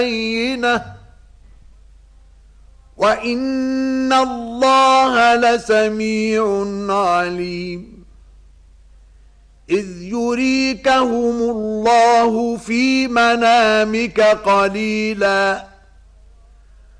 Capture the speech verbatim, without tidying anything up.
بينة وإن الله لسميع عليم إذ يريكهم الله في منامك قليلاً